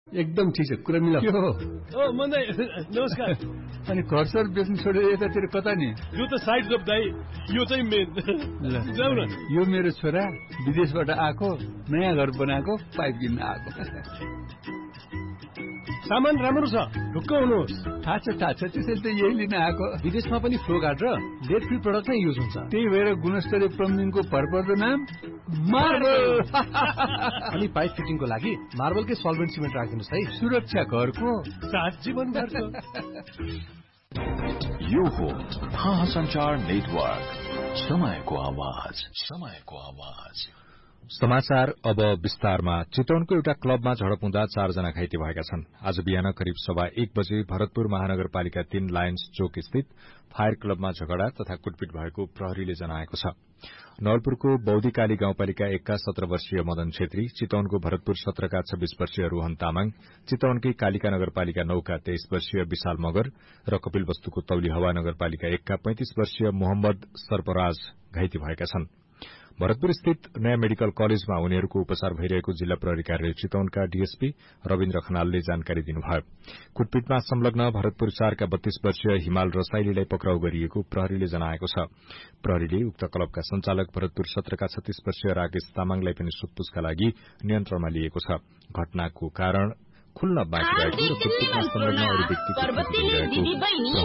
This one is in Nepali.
एकदम ठीक छ, कुरा मिला। मन्दै नमस्कार। अनि घर सर बेच्नु छोडेर यतातिर कता नि? यो त साइड जब दाइ, यो चाहिँ मेन। जाऊ न। यो मेरो छोरा विदेशबाट आएको, नयाँ घर बनाएको, पाइप किन्न आएको। सामान राम्रो छ, ढुक्क हुनुहोस्। थाहा छ त्यसैले त यही लिन आएको। विदेशमा पनि फ्लो गार्ड र डेट फ्री प्रडक्ट नै युज हुन्छ। त्यही भएर गुणस्तरीय प्लम्बिङको भरपर्दो नाम मार्बल। अनि पाइप फिटिङको लागि मार्बलकै सल्भेन्ट सिमेन्ट राखिदिनुहोस् है। सुरक्षा घरको साथ जीवनभरको। यो हो संचार नेटवर्क, समयको आवाज, समयको आवाज। समाचार अब विस्तारमा। चितवनको एउटा क्लबमा झडप हुँदा 4 जना घाइते भएका छन्। आज बिहान करिब 1:15 बजे भरतपुर महानगरपालिका 3 लायन्स चोक स्थित फायर क्लबमा झगडा तथा कुटपिट भएको प्रहरीले जनाएको छ। नवलपुरको बौद्धिकाली गाउँपालिका 1 का 17 वर्षीय मदन छेत्री, चितवनको भरतपुर 17 का 26 वर्षीय रोहन तामाङ, चितवनकै कालिका नगरपालिका 9 का 23 वर्षीय विशाल मगर र कपिलवस्तुको तौली हवा नगरपालिका 1 का 35 वर्षीय मोहम्मद सरपराज घाइते भएका छन्। भरतपुर स्थित नयाँ मेडिकल कलेजमा उनीहरूको उपचार भइरहेको जिल्ला प्रहरी कार्यालय चितवनका डीएसपी रविन्द्र खनालले जानकारी दिनुभयो। कुटपिटमा संलग्न भरतपुर 4 का 32 वर्षीय हिमाल रसाइलीलाई पक्राउ गरिएको प्रहरीले जनाएको छ। प्रहरीले उक्त क्लबका संचालक भरतपुर 17 का 36 वर्षीय राकेश तामाङलाई पनि सोधपूछका लागि नियन्त्रणमा लिएको छ। घटनाको कारण खुल्न बाँकी रहेको र कुटपिटमा संलग्न अरू व्यक्तिको